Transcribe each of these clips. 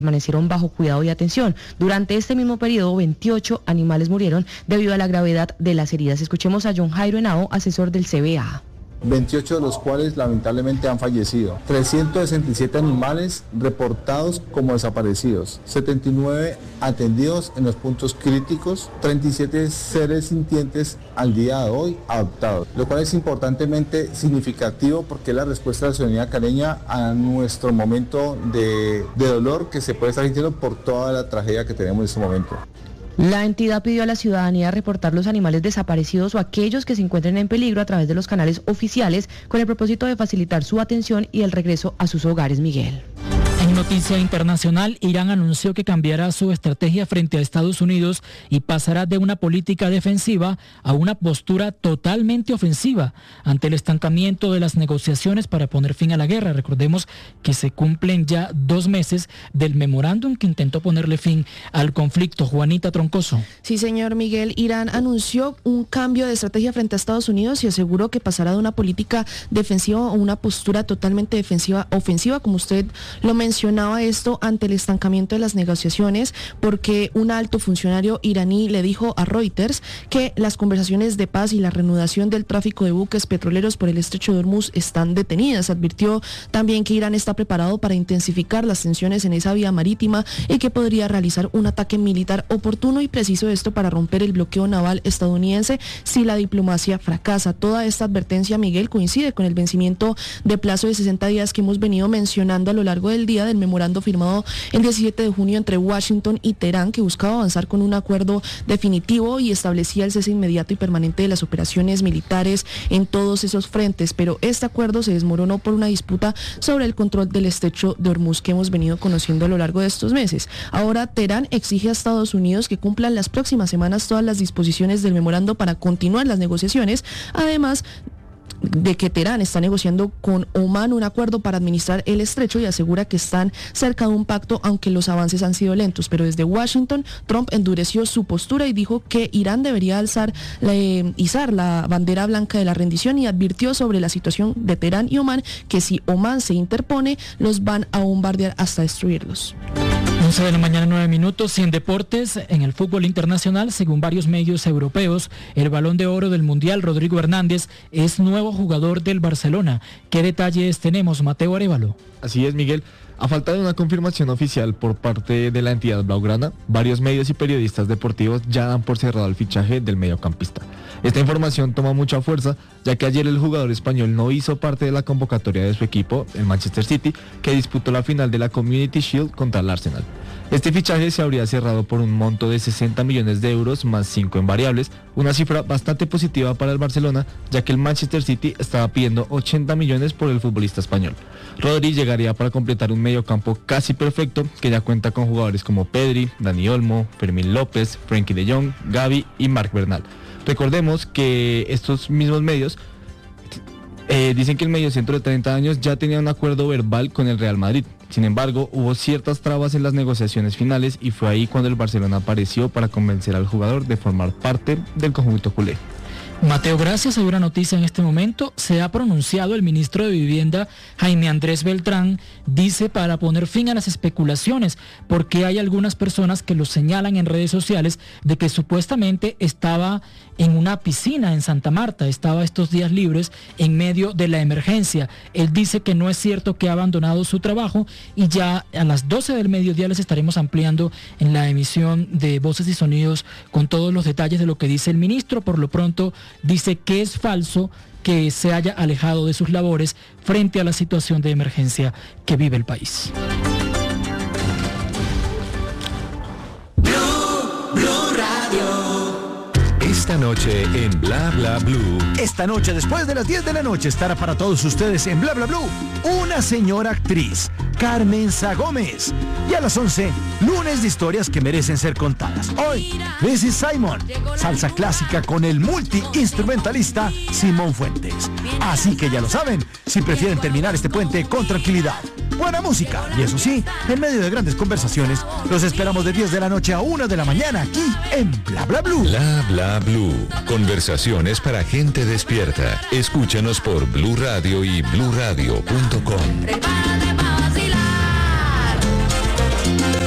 permanecieron bajo cuidado y atención. Durante este mismo periodo, 28 animales murieron debido a la gravedad de las heridas. Escuchemos a John Jairo Henao, asesor del CBA. 28 de los cuales lamentablemente han fallecido, 367 animales reportados como desaparecidos, 79 atendidos en los puntos críticos, 37 seres sintientes al día de hoy adoptados, lo cual es importantemente significativo porque es la respuesta de la ciudadanía caleña a nuestro momento de dolor que se puede estar sintiendo por toda la tragedia que tenemos en este momento. La entidad pidió a la ciudadanía reportar los animales desaparecidos o aquellos que se encuentren en peligro a través de los canales oficiales con el propósito de facilitar su atención y el regreso a sus hogares. Miguel. En noticia internacional, Irán anunció que cambiará su estrategia frente a Estados Unidos y pasará de una política defensiva a una postura totalmente ofensiva ante el estancamiento de las negociaciones para poner fin a la guerra. Recordemos que se cumplen ya 2 meses del memorándum que intentó ponerle fin al conflicto. Juanita Troncoso. Sí, señor Miguel. Irán anunció un cambio de estrategia frente a Estados Unidos y aseguró que pasará de una política defensiva a una postura totalmente ofensiva, como usted lo mencionaba esto ante el estancamiento de las negociaciones, porque un alto funcionario iraní le dijo a Reuters que las conversaciones de paz y la reanudación del tráfico de buques petroleros por el estrecho de Hormuz están detenidas. Advirtió también que Irán está preparado para intensificar las tensiones en esa vía marítima y que podría realizar un ataque militar oportuno y preciso, esto para romper el bloqueo naval estadounidense si la diplomacia fracasa. Toda esta advertencia, Miguel, coincide con el vencimiento de plazo de 60 días que hemos venido mencionando a lo largo del día del memorando firmado el 17 de junio entre Washington y Teherán, que buscaba avanzar con un acuerdo definitivo y establecía el cese inmediato y permanente de las operaciones militares en todos esos frentes, pero este acuerdo se desmoronó por una disputa sobre el control del estrecho de Hormuz que hemos venido conociendo a lo largo de estos meses. Ahora Teherán exige a Estados Unidos que cumplan las próximas semanas todas las disposiciones del memorando para continuar las negociaciones, además de que Teherán está negociando con Omán un acuerdo para administrar el estrecho y asegura que están cerca de un pacto, aunque los avances han sido lentos. Pero desde Washington, Trump endureció su postura y dijo que Irán debería izar la bandera blanca de la rendición y advirtió sobre la situación de Teherán y Omán, que si Omán se interpone, los van a bombardear hasta destruirlos. 11 de la mañana, 9 minutos. Y en deportes, en el fútbol internacional, según varios medios europeos, el Balón de Oro del Mundial, Rodrigo Hernández, es nuevo jugador del Barcelona. ¿Qué detalles tenemos, Mateo Arévalo? Así es, Miguel. A falta de una confirmación oficial por parte de la entidad blaugrana, varios medios y periodistas deportivos ya dan por cerrado el fichaje del mediocampista. Esta información toma mucha fuerza, ya que ayer el jugador español no hizo parte de la convocatoria de su equipo, el Manchester City, que disputó la final de la Community Shield contra el Arsenal. Este fichaje se habría cerrado por un monto de 60 millones de euros más 5 en variables, una cifra bastante positiva para el Barcelona, ya que el Manchester City estaba pidiendo 80 millones por el futbolista español. Rodri llegaría para completar un mediocampo casi perfecto, que ya cuenta con jugadores como Pedri, Dani Olmo, Fermín López, Frenkie de Jong, Gavi y Marc Bernal. Recordemos que estos mismos medios dicen que el mediocentro de 30 años ya tenía un acuerdo verbal con el Real Madrid. Sin embargo, hubo ciertas trabas en las negociaciones finales y fue ahí cuando el Barcelona apareció para convencer al jugador de formar parte del conjunto culé. Mateo, gracias. Hay una noticia en este momento. Se ha pronunciado el ministro de Vivienda, Jaime Andrés Beltrán, dice para poner fin a las especulaciones, porque hay algunas personas que lo señalan en redes sociales de que supuestamente estaba en una piscina en Santa Marta, estaba estos días libres en medio de la emergencia. Él dice que no es cierto, que ha abandonado su trabajo, y ya a las 12 del mediodía les estaremos ampliando en la emisión de Voces y Sonidos con todos los detalles de lo que dice el ministro. Por lo pronto dice que es falso que se haya alejado de sus labores frente a la situación de emergencia que vive el país. Esta noche en Bla Bla Blue. Esta noche, después de las 10 de la noche, estará para todos ustedes en Bla Bla Blue una señora actriz, Carmenza Gómez. Y a las 11, lunes de historias que merecen ser contadas. Hoy, Mrs. Simon, salsa clásica con el multiinstrumentalista Simón Fuentes. Así que ya lo saben, si prefieren terminar este puente con tranquilidad, buena música y eso sí, en medio de grandes conversaciones, los esperamos de 10 de la noche a 1 de la mañana aquí en Bla Bla Blue. Bla Bla Blue. Conversaciones para gente despierta. Escúchanos por Blue Radio y bluradio.com.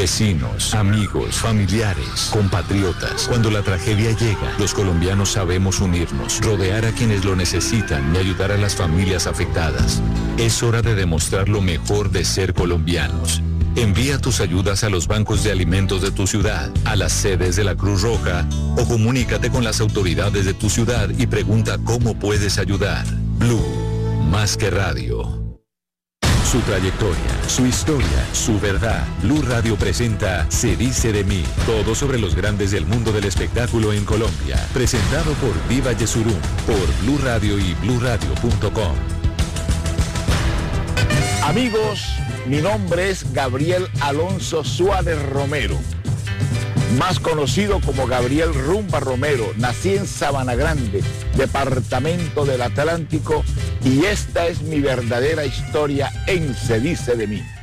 Vecinos, amigos, familiares, compatriotas. Cuando la tragedia llega, los colombianos sabemos unirnos, rodear a quienes lo necesitan y ayudar a las familias afectadas. Es hora de demostrar lo mejor de ser colombianos. Envía tus ayudas a los bancos de alimentos de tu ciudad, a las sedes de la Cruz Roja o comunícate con las autoridades de tu ciudad y pregunta cómo puedes ayudar. Blue, más que radio. Su trayectoria, su historia, su verdad. Blue Radio presenta Se dice de mí. Todo sobre los grandes del mundo del espectáculo en Colombia. Presentado por Viva Yesurum, por Blue Radio y bluradio.com. Amigos, mi nombre es Gabriel Alonso Suárez Romero, más conocido como Gabriel Rumba Romero. Nací en Sabana Grande, departamento del Atlántico, y esta es mi verdadera historia en Se dice de mí.